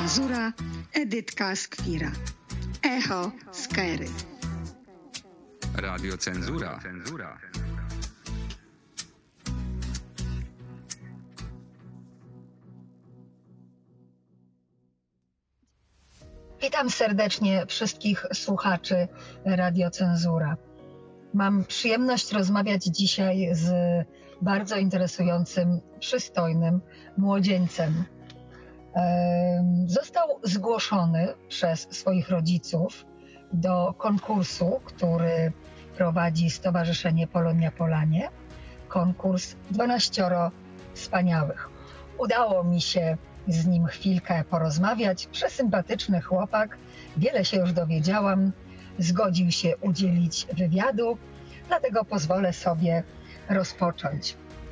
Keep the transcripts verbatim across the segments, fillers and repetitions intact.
Cenzura, Edytka Skwira. Echo Skery. Radio Cenzura. Cenzura. Witam serdecznie wszystkich słuchaczy Radio Cenzura. Mam przyjemność rozmawiać dzisiaj z bardzo interesującym, przystojnym młodzieńcem. Został zgłoszony przez swoich rodziców do konkursu, który prowadzi Stowarzyszenie Polonia Polanie. Konkurs dwanaścioro Wspaniałych. Udało mi się z nim chwilkę porozmawiać. Przesympatyczny chłopak, wiele się już dowiedziałam. Zgodził się udzielić wywiadu, dlatego pozwolę sobie rozpocząć.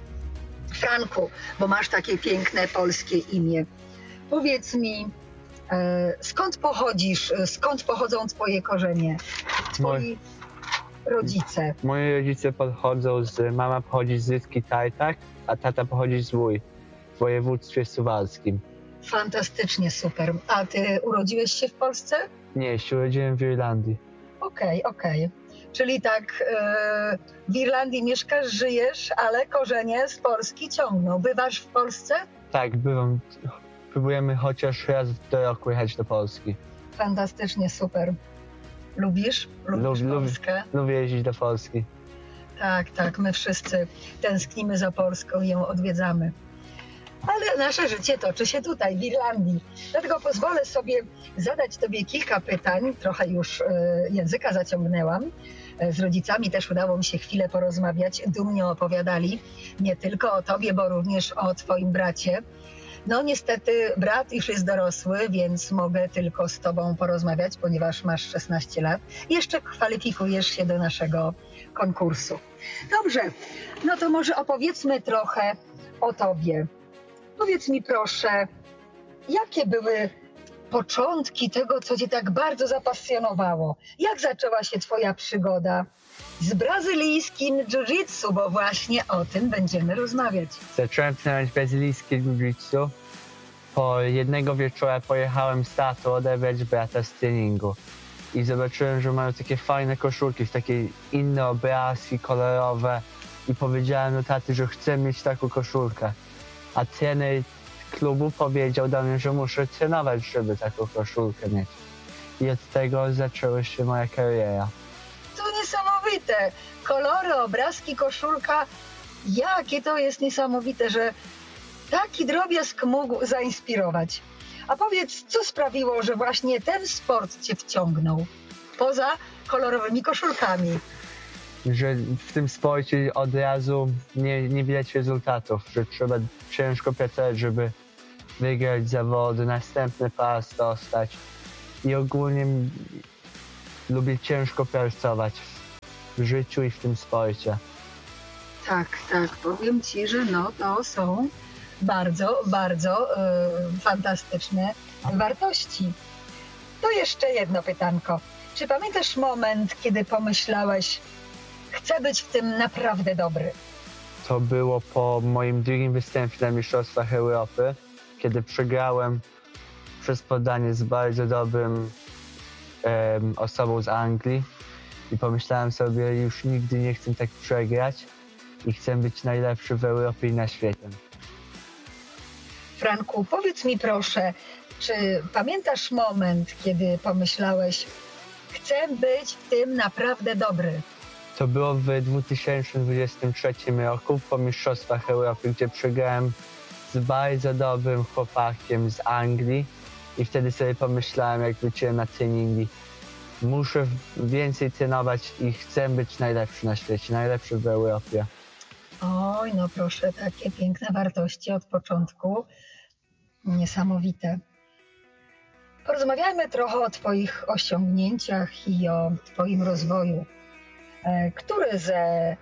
Franku, bo masz takie piękne polskie imię, powiedz mi, e, skąd pochodzisz, skąd pochodzą twoje korzenie, twoi Moi, rodzice? Moi rodzice pochodzą z, mama pochodzi z Zycki Tartak, a tata pochodzi z Łój w województwie suwalskim. Fantastycznie, super. A ty urodziłeś się w Polsce? Nie, się urodziłem w Irlandii. Okej, okay, okej. Okay. Czyli tak e, w Irlandii mieszkasz, żyjesz, ale korzenie z Polski ciągną. Bywasz w Polsce? Tak, bywam. Próbujemy chociaż raz do roku jechać do Polski. Fantastycznie, super. Lubisz? Lubisz Lub, Polskę? Lub, lubię jeździć do Polski. Tak, tak, my wszyscy tęsknimy za Polską i ją odwiedzamy. Ale nasze życie toczy się tutaj, w Irlandii. Dlatego pozwolę sobie zadać tobie kilka pytań. Trochę już języka zaciągnęłam. Z rodzicami też udało mi się chwilę porozmawiać. Dumnie opowiadali nie tylko o tobie, bo również o twoim bracie. No niestety brat już jest dorosły, więc mogę tylko z tobą porozmawiać, ponieważ masz szesnaście lat. Jeszcze kwalifikujesz się do naszego konkursu. Dobrze, no to może opowiedzmy trochę o tobie. Powiedz mi proszę, jakie były początki tego, co cię tak bardzo zapasjonowało? Jak zaczęła się twoja przygoda z brazylijskim jiu-jitsu, bo właśnie o tym będziemy rozmawiać. Zacząłem trenować brazylijskie jiu-jitsu. Po jednego wieczora pojechałem z tatą odebrać brata z treningu. I zobaczyłem, że mają takie fajne koszulki, takie inne obrazki kolorowe. I powiedziałem do taty, że chcę mieć taką koszulkę. A trener klubu powiedział do mnie, że muszę trenować, żeby taką koszulkę mieć. I od tego zaczęła się moja kariera. To niesamowite! Kolory, obrazki, koszulka. Jakie to jest niesamowite, że taki drobiazg mógł zainspirować. A powiedz, co sprawiło, że właśnie ten sport cię wciągnął? Poza kolorowymi koszulkami. Że w tym sporcie od razu nie, nie widać rezultatów, że trzeba ciężko pracować, żeby wygrać zawody, następny pas dostać. I ogólnie lubię ciężko pracować w życiu i w tym sporcie. Tak, tak, powiem ci, że no to są bardzo, bardzo yy, fantastyczne wartości. To jeszcze jedno pytanko. Czy pamiętasz moment, kiedy pomyślałeś, chcę być w tym naprawdę dobry? To było po moim drugim występie na Mistrzostwach Europy, kiedy przegrałem przez poddanie z bardzo dobrym um, osobą z Anglii i pomyślałem sobie, już nigdy nie chcę tak przegrać i chcę być najlepszy w Europie i na świecie. Franku, powiedz mi proszę, czy pamiętasz moment, kiedy pomyślałeś, chcę być w tym naprawdę dobry? To było w dwa tysiące dwudziestym trzecim roku po Mistrzostwach Europy, gdzie przegrałem z bardzo dobrym chłopakiem z Anglii i wtedy sobie pomyślałem, jak wróciłem na treningi, muszę więcej trenować i chcę być najlepszy na świecie, najlepszy w Europie. Oj, no proszę, takie piękne wartości od początku, niesamowite. Porozmawiajmy trochę o twoich osiągnięciach i o twoim rozwoju. Który ze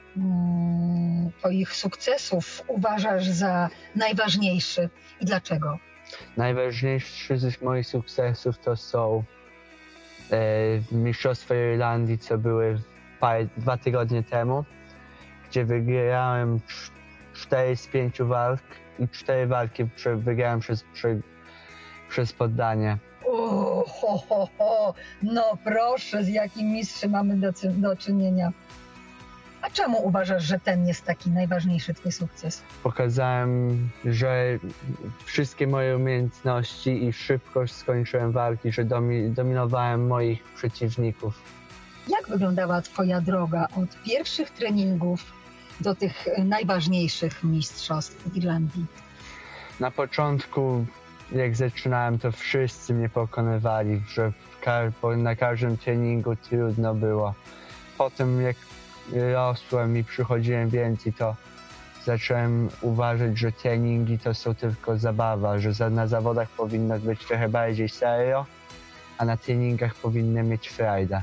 mm, twoich sukcesów uważasz za najważniejszy i dlaczego? Najważniejszy z moich sukcesów to są e, Mistrzostwa Irlandii, co były parę, dwa tygodnie temu, gdzie wygrałem cztery z pięciu walk i cztery walki wygrałem przez, przy, przez poddanie. O, ho, ho, ho. No proszę, z jakim mistrzem mamy do, do czynienia. A czemu uważasz, że ten jest taki najważniejszy twój sukces? Pokazałem, że wszystkie moje umiejętności i szybkość skończyłem walki, że domi dominowałem moich przeciwników. Jak wyglądała twoja droga od pierwszych treningów do tych najważniejszych mistrzostw w Irlandii? Na początku, jak zaczynałem, to wszyscy mnie pokonywali, że ka na każdym treningu trudno było. Potem jak rosłem i przychodziłem więcej, to zacząłem uważać, że treningi to są tylko zabawa, że za, na zawodach powinno być trochę bardziej serio, a na treningach powinny mieć frajdę.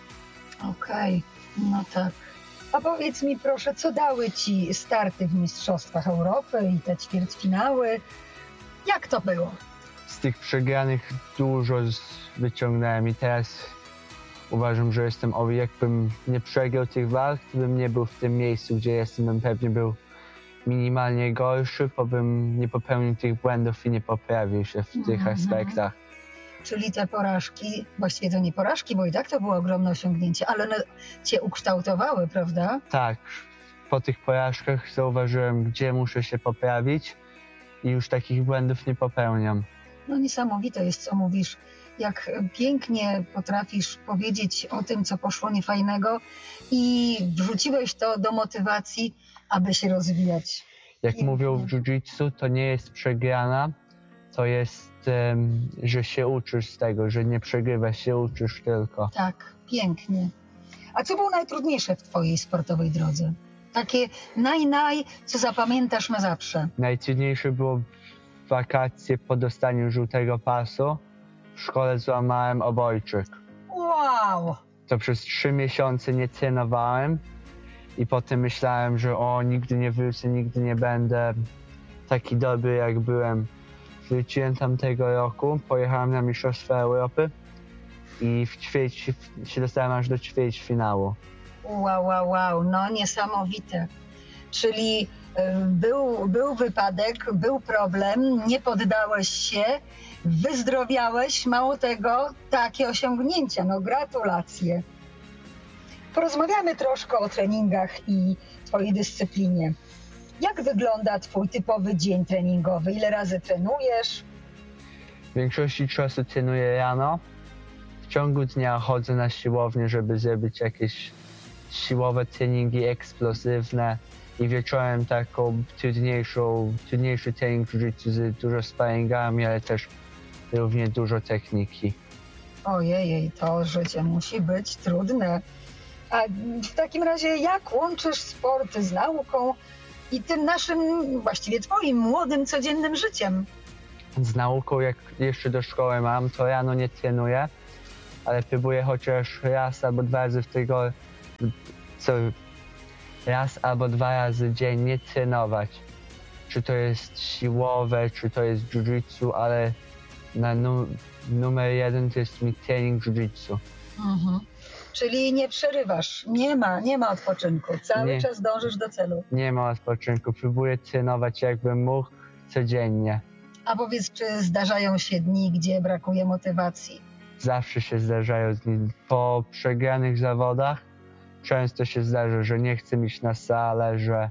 Okej, okay. No tak. A powiedz mi proszę, co dały ci starty w Mistrzostwach Europy i te ćwierćfinały? Jak to było? Z tych przegranych dużo wyciągnąłem i teraz uważam, że jestem, o jakbym nie przegrał tych walk, to bym nie był w tym miejscu, gdzie jestem, bym pewnie był minimalnie gorszy, bo bym nie popełnił tych błędów i nie poprawił się w tych Mhm. aspektach. Czyli te porażki, właściwie to nie porażki, bo i tak to było ogromne osiągnięcie, ale one cię ukształtowały, prawda? Tak, po tych porażkach zauważyłem, gdzie muszę się poprawić i już takich błędów nie popełniam. No niesamowite jest, co mówisz. Jak pięknie potrafisz powiedzieć o tym, co poszło niefajnego i wrzuciłeś to do motywacji, aby się rozwijać. Jak Pięknie. mówią w jiu-jitsu, to nie jest przegrana, to jest, um, że się uczysz z tego, że nie przegrywasz, się uczysz tylko. Tak, pięknie. A co było najtrudniejsze w twojej sportowej drodze? Takie naj, naj, co zapamiętasz na zawsze. Najtrudniejsze było wakacje po dostaniu żółtego pasu. W szkole złamałem obojczyk. Wow! To przez trzy miesiące nie trenowałem i potem myślałem, że o, nigdy nie wrócę, nigdy nie będę taki dobry, jak byłem. Wróciłem tamtego roku, pojechałem na Mistrzostwa Europy i w ćwierć, się dostałem aż do ćwierćfinału. Wow, wow, wow, no niesamowite. Czyli y, był, był wypadek, był problem, nie poddałeś się, wyzdrowiałeś, mało tego, takie osiągnięcia, no gratulacje. Porozmawiamy troszkę o treningach i twojej dyscyplinie. Jak wygląda twój typowy dzień treningowy? Ile razy trenujesz? W większości czasu trenuję rano. W ciągu dnia chodzę na siłownię, żeby zrobić jakieś siłowe treningi eksplozywne i wieczorem taką trudniejszą, trudniejszy trening jiu-jitsu z dużo sparingami, ale też równie dużo techniki. Ojej, to życie musi być trudne. A w takim razie jak łączysz sport z nauką i tym naszym, właściwie twoim młodym, codziennym życiem? Z nauką, jak jeszcze do szkoły mam, to rano nie trenuję, ale próbuję chociaż raz albo dwa razy w tygodniu, co raz albo dwa razy dziennie trenować. Czy to jest siłowe, czy to jest jiu-jitsu, ale na nu numer jeden to jest mi trening jiu-jitsu. Mhm. Czyli nie przerywasz, nie ma, nie ma odpoczynku, cały Nie. czas dążysz do celu. Nie ma odpoczynku, próbuję trenować jakbym mógł codziennie. A powiedz, czy zdarzają się dni, gdzie brakuje motywacji? Zawsze się zdarzają dni. Po przegranych zawodach często się zdarza, że nie chcę iść na salę, że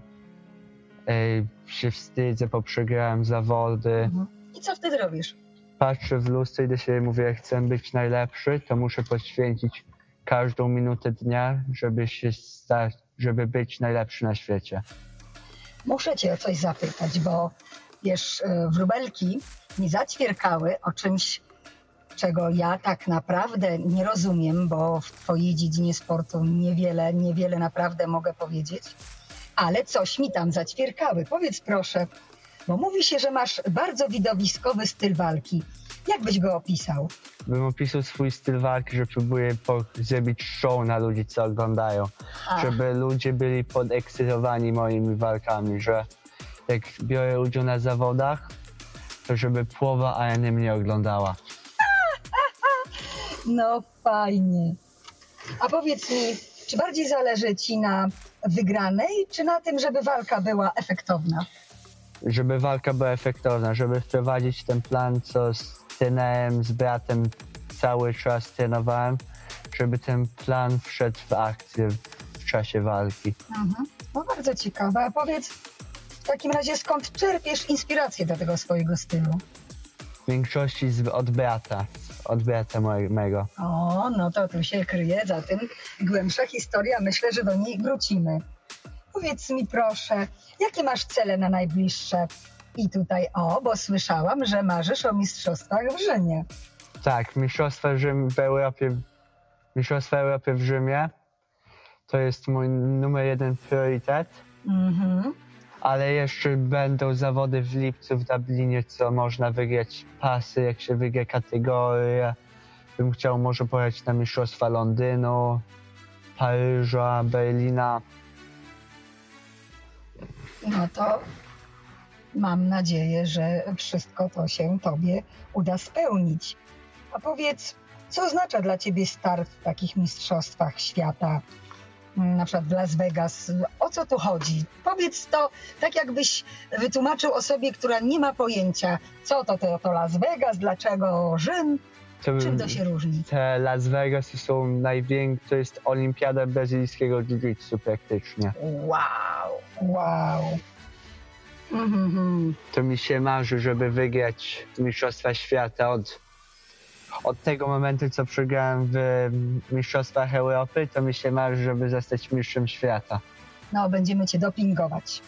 y, się wstydzę, bo przegrałem zawody. Mhm. I co wtedy robisz? Patrzę w lustro i do siebie mówię, jak chcę być najlepszy, to muszę poświęcić każdą minutę dnia, żeby się stać, żeby być najlepszy na świecie. Muszę cię o coś zapytać, bo wiesz, wróbelki mi zaćwierkały o czymś, czego ja tak naprawdę nie rozumiem, bo w twojej dziedzinie sportu niewiele, niewiele naprawdę mogę powiedzieć, ale coś mi tam zaćwierkały. Powiedz proszę, bo mówi się, że masz bardzo widowiskowy styl walki. Jak byś go opisał? Bym opisał swój styl walki, że próbuję zrobić show na ludzi, co oglądają. A. Żeby ludzie byli podekscytowani moimi walkami, że jak biorę udział na zawodach, to żeby połowa areny mnie oglądała. No fajnie. A powiedz mi, czy bardziej zależy ci na wygranej, czy na tym, żeby walka była efektowna? Żeby walka była efektowna, żeby wprowadzić ten plan, co trenerem, z bratem cały czas trenowałem, żeby ten plan wszedł w akcję w czasie walki. Mhm. No bardzo ciekawe. A powiedz w takim razie, skąd czerpiesz inspirację do tego swojego stylu? W większości z, od brata, od brata mojego. O, no to tu się kryje za tym głębsza historia. Myślę, że do niej wrócimy. Powiedz mi proszę, jakie masz cele na najbliższe? I tutaj, o, bo słyszałam, że marzysz o mistrzostwach w Rzymie. Tak, Mistrzostwa Rzym w Europie, Mistrzostwa Europy w Rzymie to jest mój numer jeden priorytet. Mhm. Ale jeszcze będą zawody w lipcu w Dublinie, co można wygrać pasy, jak się wygra kategorię. Bym chciał może pojechać na Mistrzostwa Londynu, Paryża, Berlina. No to mam nadzieję, że wszystko to się tobie uda spełnić. A powiedz, co oznacza dla ciebie start w takich mistrzostwach świata, na przykład w Las Vegas? O co tu chodzi? Powiedz to tak, jakbyś wytłumaczył osobie, która nie ma pojęcia, co to to, to Las Vegas, dlaczego Rzym, To, czym to się różni? Te Las Vegas są największe, to jest olimpiada brazylijskiego jiu-jitsu praktycznie. Wow, wow. Mhm. To mi się marzy, żeby wygrać Mistrzostwa Świata od, od tego momentu, co przegrałem w Mistrzostwach Europy, to mi się marzy, żeby zostać mistrzem świata. No, będziemy cię dopingować.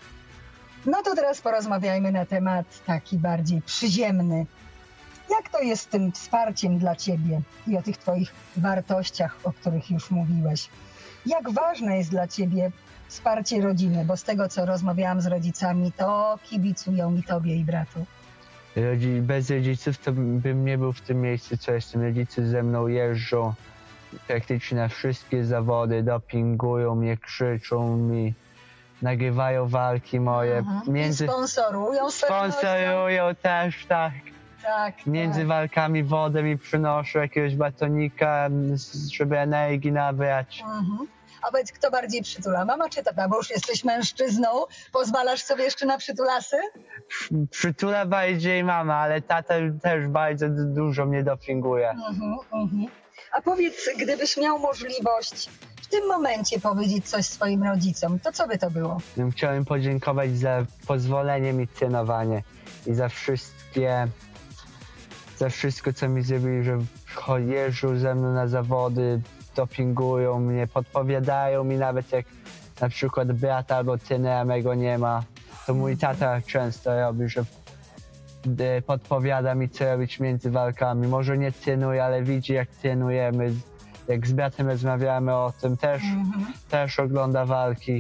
No to teraz porozmawiajmy na temat taki bardziej przyziemny. Jak to jest z tym wsparciem dla ciebie i o tych twoich wartościach, o których już mówiłeś? Jak ważne jest dla ciebie wsparcie rodziny? Bo z tego, co rozmawiałam z rodzicami, to kibicują i tobie, i bratu. Rodzi- Bez rodziców to bym nie był w tym miejscu, co jestem. Rodzice ze mną jeżdżą praktycznie na wszystkie zawody, dopingują mnie, krzyczą mi, nagrywają walki moje. Mhm. Między... I sponsorują z pewnością. Sponsorują też, tak. Tak, Między tak. walkami wodę mi przynoszą, jakiegoś batonika, żeby energii nabrać. Mhm. A powiedz, kto bardziej przytula, mama czy tata? Bo już jesteś mężczyzną, pozwalasz sobie jeszcze na przytulasy? Przytula bardziej mama, ale tata też bardzo du- dużo mnie dopinguje. Mhm, mhm. A powiedz, gdybyś miał możliwość w tym momencie powiedzieć coś swoim rodzicom, to co by to było? Chciałem podziękować za pozwolenie mi trenowanie i za wszystkie, za wszystko, co mi zrobili, że jeżdżą ze mną na zawody, dopingują mnie, podpowiadają mi, nawet jak na przykład brata albo trenera mego nie ma, to mój tata często robi, że e, podpowiada mi, co robić między walkami. Może nie trenuje, ale widzi, jak trenujemy. Jak z bratem rozmawiamy o tym, też, Mhm. też ogląda walki.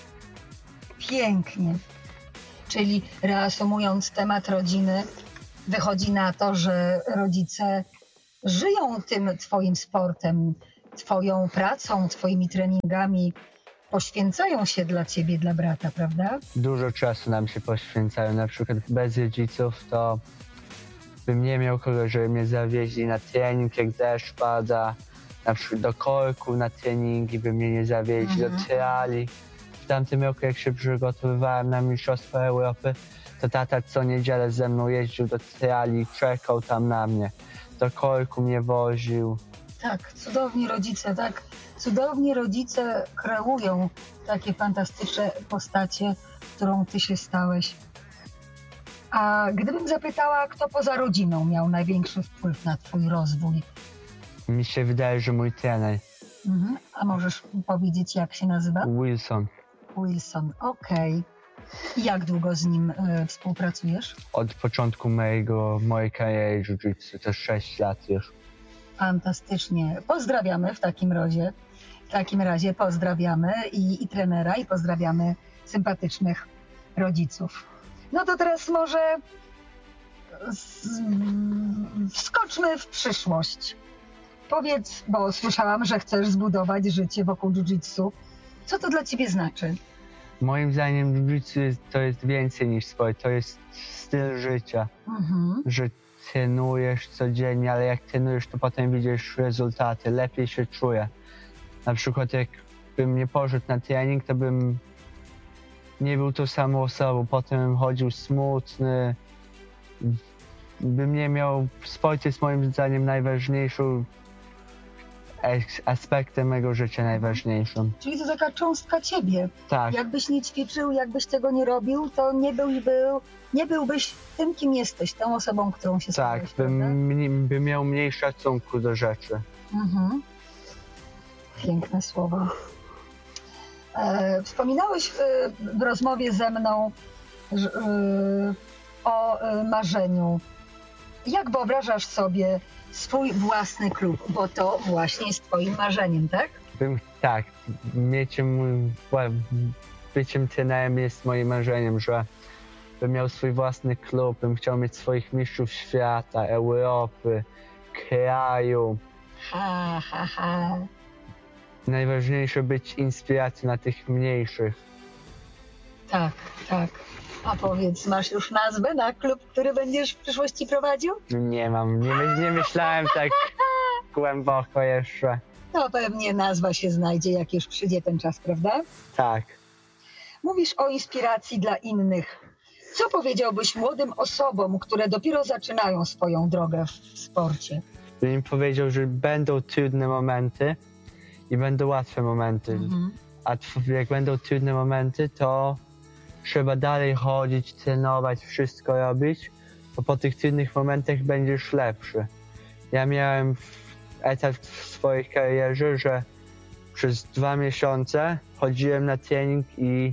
Pięknie. Czyli reasumując temat rodziny, wychodzi na to, że rodzice żyją tym twoim sportem, twoją pracą, twoimi treningami, poświęcają się dla ciebie, dla brata, prawda? Dużo czasu nam się poświęcają. Na przykład bez rodziców to bym nie miał kogo, żeby mnie zawieźli na trening, jak deszcz pada, na przykład do korku na treningi, by mnie nie zawieźli, Mhm. do triali. W tamtym roku, jak się przygotowywałem na Mistrzostwa Europy, to tata co niedzielę ze mną jeździł do triali, czekał tam na mnie. Do korku mnie woził. Tak, cudowni rodzice, tak. Cudowni rodzice kreują takie fantastyczne postacie, którą ty się stałeś. A gdybym zapytała, kto poza rodziną miał największy wpływ na twój rozwój? Mi się wydaje, że mój trener, Mhm. A możesz powiedzieć, jak się nazywa? Wilson, Wilson, okej. I jak długo z nim y, współpracujesz? od początku mojego, mojej kariery jiu-jitsu, to sześć lat już. Fantastycznie. Pozdrawiamy w takim razie. W takim razie pozdrawiamy i, i trenera, i pozdrawiamy sympatycznych rodziców. No to teraz może z, wskoczmy w przyszłość. Powiedz, bo słyszałam, że chcesz zbudować życie wokół jiu-jitsu. Co to dla ciebie znaczy? Moim zdaniem jiu-jitsu jest, to jest więcej niż sport, to jest styl życia, Mhm. że trenujesz codziennie, ale jak trenujesz, to potem widzisz rezultaty, lepiej się czuję. Na przykład jakbym nie poszedł na trening, to bym nie był tą samą osobą, potem bym chodził smutny, bym nie miał, sport jest moim zdaniem najważniejszym es- aspektem mego życia, najważniejszym. Czyli to taka cząstka ciebie. Tak, Jakbyś nie ćwiczył, jakbyś tego nie robił, to nie, byłby, nie byłbyś tym, kim jesteś, tą osobą, którą się tak, stałeś, prawda? bym, mniej- bym miał mniej szacunku do rzeczy. Mhm. Piękne słowa. E, wspominałeś e, w rozmowie ze mną że, e, o e, marzeniu. Jak wyobrażasz sobie swój własny klub? Bo to właśnie jest twoim marzeniem, tak? Bym, tak, mieć mój, byciem trenerem jest moim marzeniem, że bym miał swój własny klub, bym chciał mieć swoich mistrzów świata, Europy, kraju. Ha, ha, ha. Najważniejsze być inspiracją dla tych mniejszych. Tak, tak. A powiedz, masz już nazwę na klub, który będziesz w przyszłości prowadził? Nie mam, nie, my- nie myślałem tak głęboko jeszcze. No pewnie nazwa się znajdzie, jak już przyjdzie ten czas, prawda? Tak, Mówisz o inspiracji dla innych. Co powiedziałbyś młodym osobom, które dopiero zaczynają swoją drogę w sporcie? bym im powiedział, że będą trudne momenty i będą łatwe momenty. Mhm. A tw- jak będą trudne momenty, to trzeba dalej chodzić, trenować, wszystko robić, bo po tych trudnych momentach będziesz lepszy. Ja miałem w- etap w swojej karierze, że przez dwa miesiące chodziłem na trening i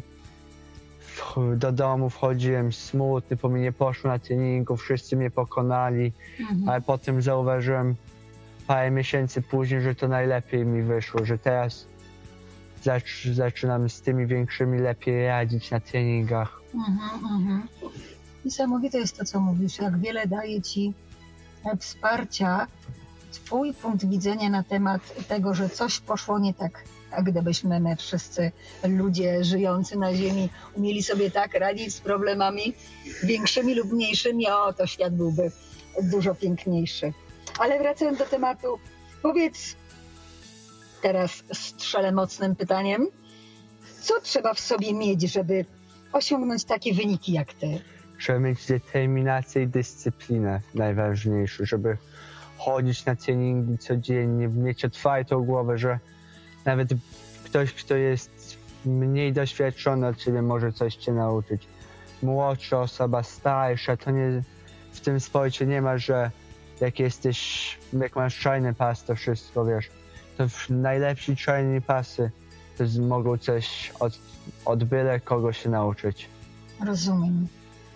w- do domu wchodziłem smutny, bo mi nie poszło na treningu, wszyscy mnie pokonali, Mhm. ale potem zauważyłem parę miesięcy później, że to najlepiej mi wyszło, że teraz zac- zaczynam z tymi większymi lepiej radzić na treningach. Mhm, mhm. Niesamowite jest to, co mówisz, jak wiele daje ci e, wsparcia, twój punkt widzenia na temat tego, że coś poszło nie tak. A gdybyśmy my wszyscy ludzie żyjący na ziemi umieli sobie tak radzić z problemami większymi lub mniejszymi, o, to świat byłby dużo piękniejszy. Ale wracając do tematu, powiedz, teraz strzelę mocnym pytaniem, co trzeba w sobie mieć, żeby osiągnąć takie wyniki jak ty? Trzeba mieć determinację i dyscyplinę, najważniejsze, żeby chodzić na treningi codziennie, mieć otwartą głowę, że nawet ktoś, kto jest mniej doświadczony od ciebie, może coś cię nauczyć. Młodsza osoba, starsza, to nie, w tym sporcie nie ma, że jak jesteś, jak masz czarny pas, to wszystko wiesz. To w- najlepsi czarni pasy to z- mogą coś od, od byle kogo się nauczyć. Rozumiem.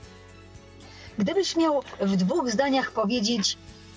Gdybyś miał w dwóch zdaniach powiedzieć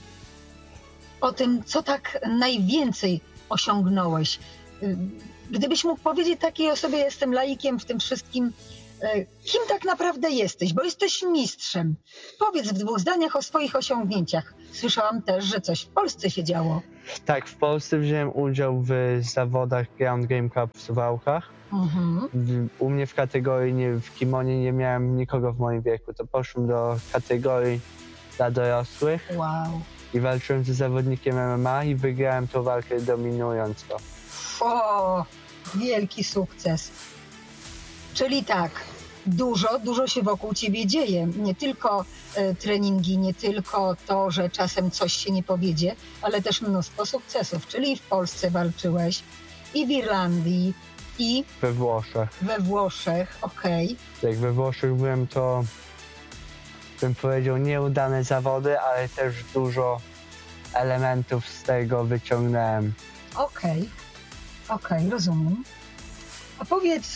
o tym, co tak najwięcej osiągnąłeś, y, gdybyś mógł powiedzieć takiej osobie, jestem laikiem w tym wszystkim, y, kim tak naprawdę jesteś, bo jesteś mistrzem. Powiedz w dwóch zdaniach o swoich osiągnięciach. Słyszałam też, że coś w Polsce się działo. Tak, w Polsce wziąłem udział w zawodach Ground Game Cup w Suwałkach. Mhm. W- U mnie w kategorii, nie, w kimonie nie miałem nikogo w moim wieku, to poszłem do kategorii dla dorosłych Wow. i walczyłem ze zawodnikiem M M A i wygrałem tą walkę dominując go. O, wielki sukces. Czyli tak, dużo, dużo się wokół ciebie dzieje. Nie tylko e, treningi, nie tylko to, że czasem coś się nie powiedzie, ale też mnóstwo sukcesów. Czyli w Polsce walczyłeś, i w Irlandii, i We Włoszech. we Włoszech, okej. Jak we Włoszech byłem, to bym powiedział nieudane zawody, ale też dużo elementów z tego wyciągnąłem. Okej, okej, rozumiem. A powiedz,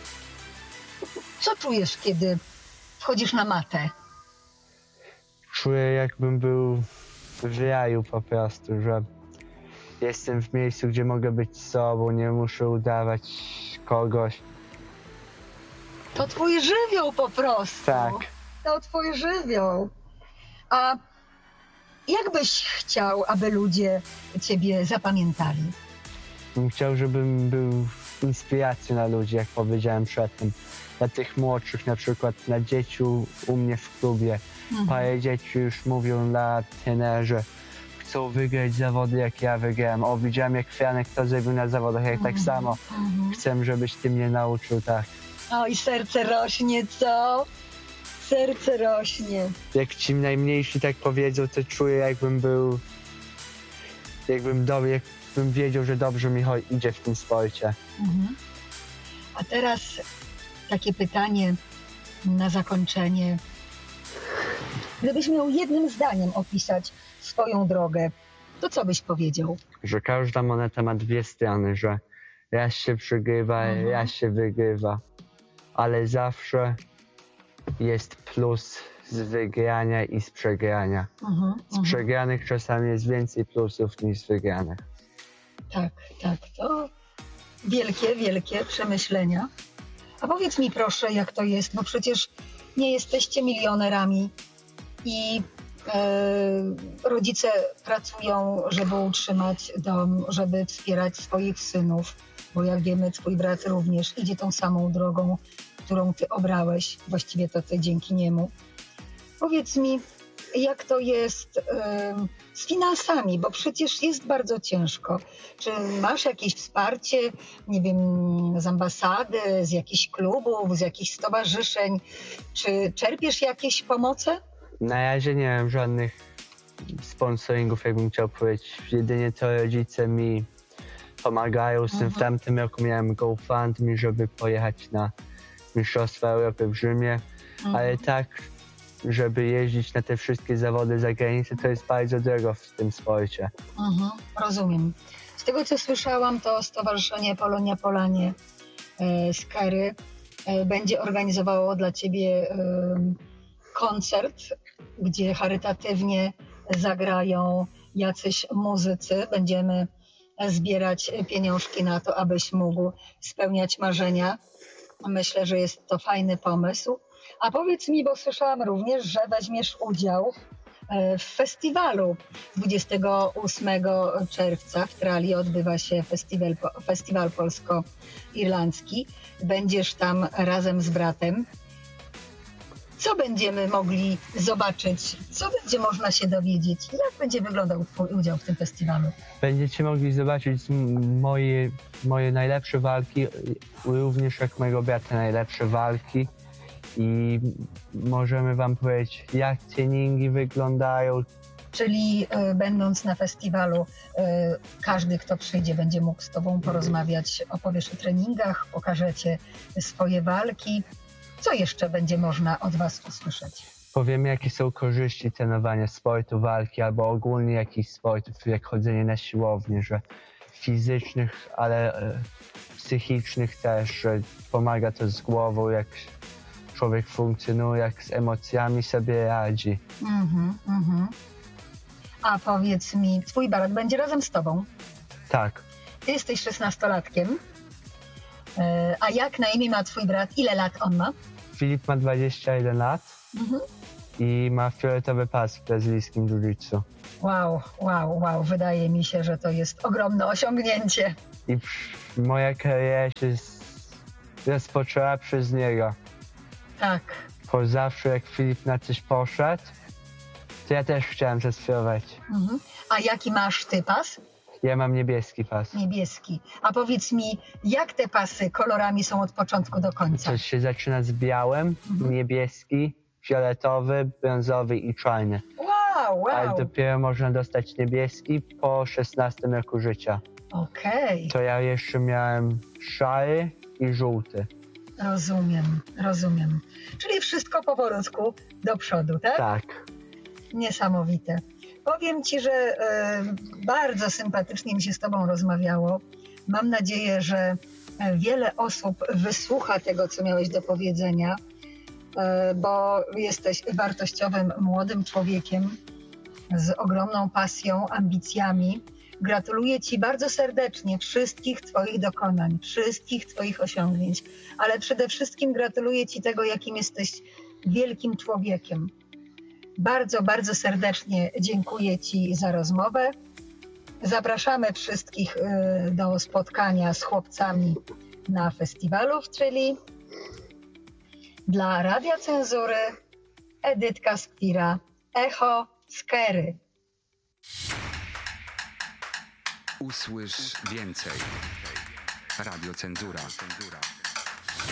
co czujesz, kiedy wchodzisz na matę? Czuję, jakbym był w raju po prostu, że jestem w miejscu, gdzie mogę być sobą, nie muszę udawać kogoś. To twój żywioł po prostu. Tak. To twój żywioł. A jak byś chciał, aby ludzie ciebie zapamiętali? Bym chciał, żebym był inspiracją dla ludzi, jak powiedziałem przedtem. Dla tych młodszych, na przykład dla dzieci u, u mnie w klubie. Mhm. Parę dzieci już mówią dla trenerze, chcą wygrać zawody, jak ja wygrałem. O, widziałem, jak Franek to zrobił na zawodach, jak tak samo. Mhm. Chcę, żebyś ty mnie nauczył, tak. O, i serce rośnie, co? Serce rośnie. Jak ci najmniejsi tak powiedzą, to czuję jakbym był, jakbym, do, jakbym wiedział, że dobrze mi idzie w tym sporcie. Mhm. A teraz takie pytanie na zakończenie. Gdybyś miał jednym zdaniem opisać swoją drogę, to co byś powiedział? Że każda moneta ma dwie strony, że raz się przegrywa, Mhm. raz się wygrywa, ale zawsze jest plus z wygrania i z przegrania. Mhm, Z przegranych czasami jest więcej plusów niż z wygranych. Tak, tak, to wielkie, wielkie przemyślenia. A powiedz mi proszę, jak to jest, bo przecież nie jesteście milionerami i e, rodzice pracują, żeby utrzymać dom, żeby wspierać swoich synów, bo jak wiemy, twój brat również idzie tą samą drogą, którą ty obrałeś, właściwie to ty dzięki niemu. Powiedz mi, jak to jest e, z finansami, bo przecież jest bardzo ciężko. Czy masz jakieś wsparcie, nie wiem, z ambasady, z jakichś klubów, z jakichś stowarzyszeń? Czy czerpiesz jakieś pomoce? Na razie nie mam żadnych sponsoringów, jakbym chciał powiedzieć. Jedynie to rodzice mi pomagają. Z tym w tamtym roku miałem GoFundMe, żeby pojechać na Mistrzostwa Europy w Rzymie, Mhm. ale tak, żeby jeździć na te wszystkie zawody za granicę, to jest bardzo drogo w tym sporcie. Mhm, rozumiem. Z tego, co słyszałam, to Stowarzyszenie Polonia Polanie e, z Kery e, będzie organizowało dla ciebie e, koncert, gdzie charytatywnie zagrają jacyś muzycy. Będziemy zbierać pieniążki na to, abyś mógł spełniać marzenia. Myślę, że jest to fajny pomysł. A powiedz mi, bo słyszałam również, że weźmiesz udział w festiwalu. dwudziestego ósmego czerwca w Trali odbywa się festiwal, festiwal polsko-irlandzki. Będziesz tam razem z bratem. Co będziemy mogli zobaczyć? Co będzie można się dowiedzieć? Jak będzie wyglądał twój udział w tym festiwalu? Będziecie mogli zobaczyć m- moje, moje najlepsze walki, również jak mojego brata najlepsze walki. I możemy wam powiedzieć, jak treningi wyglądają. Czyli y, będąc na festiwalu, y, każdy, kto przyjdzie, będzie mógł z tobą porozmawiać, opowiesz o treningach, pokażecie swoje walki. Co jeszcze będzie można od was usłyszeć? Powiemy, jakie są korzyści trenowania sportu, walki albo ogólnie jakichś sportów, jak chodzenie na siłownię, że fizycznych, ale e, psychicznych też, że pomaga to z głową, jak człowiek funkcjonuje, jak z emocjami sobie radzi. Mhm, mhm. A powiedz mi, twój brat będzie razem z tobą? Tak, Ty jesteś szesnastolatkiem. E, A jak na imię ma twój brat? Ile lat on ma? Filip ma dwadzieścia jeden lat Mhm. i ma fioletowy pas w brazylijskim jiu-jitsu. Wow, wow, wow. Wydaje mi się, że to jest ogromne osiągnięcie. I psz- moja kariera się z- rozpoczęła przez niego. Tak. Bo zawsze jak Filip na coś poszedł, to ja też chciałem to spróbować. Mhm. A jaki masz ty pas? Ja mam niebieski pas. Niebieski. A powiedz mi, jak te pasy kolorami są od początku do końca? To się zaczyna z białym, Mhm. niebieski, fioletowy, brązowy i czarny. Wow, Ale wow. dopiero można dostać niebieski po szesnastym roku życia. Okej, To ja jeszcze miałem szary i żółty. rozumiem, rozumiem. Czyli wszystko powolutku do przodu, tak? Tak. Niesamowite. Powiem ci, że e, bardzo sympatycznie mi się z tobą rozmawiało. Mam nadzieję, że e, wiele osób wysłucha tego, co miałeś do powiedzenia, e, bo jesteś wartościowym młodym człowiekiem z ogromną pasją, ambicjami. Gratuluję ci bardzo serdecznie wszystkich twoich dokonań, wszystkich twoich osiągnięć, ale przede wszystkim gratuluję ci tego, jakim jesteś wielkim człowiekiem. Bardzo, bardzo serdecznie dziękuję ci za rozmowę. Zapraszamy wszystkich y, do spotkania z chłopcami na festiwalu w Trali. Dla Radia Cenzury Edytka Skwira, Echo z Kery. Usłysz więcej. Radio Cenzura.